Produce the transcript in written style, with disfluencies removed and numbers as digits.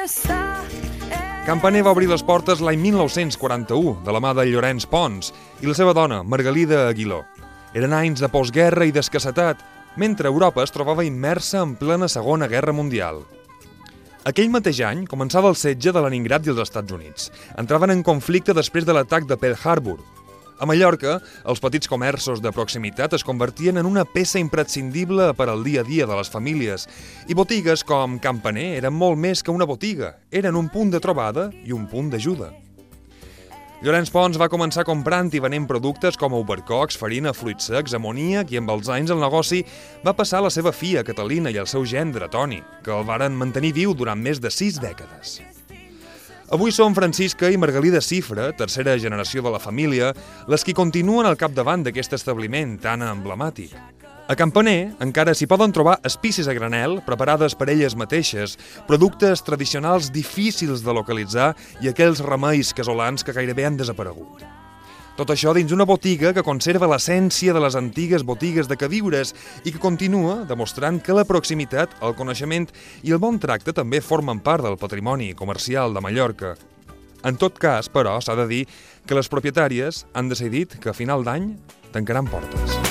Campaner va obrir les portes l'any 1941 de la mà de Llorenç Pons i la seva dona, Margalida Aguiló. Eren anys de postguerra i d'escassetat, mentre Europa es trobava immersa en plena Segona Guerra Mundial. Aquell mateix any començava el setge de Leningrad i els Estats Units. Entraven en conflicte després de l'atac de Pearl Harbor. A Mallorca, els petits comerços de proximitat es convertien en una peça imprescindible per al dia a dia de les famílies i botigues com Campaner eren molt més que una botiga, eren un punt de trobada i un punt d'ajuda. Llorenç Pons va començar comprant i venent productes com albercocs, farina, fruits secs, amoníac i amb els anys el negoci va passar a la seva filla Catalina i al seu gendre Toni, que el varen mantenir viu durant més de 6 dècades. Avui són Francisca i Margalida Cifra, tercera generació de la família, les qui continuen al capdavant d'aquest establiment tan emblemàtic. A Campaner encara s'hi poden trobar espícies a granel, preparades per elles mateixes, productes tradicionals difícils de localitzar i aquells remeis casolans que gairebé han desaparegut. Tot això dins una botiga que conserva l'essència de les antigues botigues de queviures i que continua demostrant que la proximitat, el coneixement i el bon tracte també formen part del patrimoni comercial de Mallorca. En tot cas, però, s'ha de dir que les propietàries han decidit que a final d'any tancaran portes.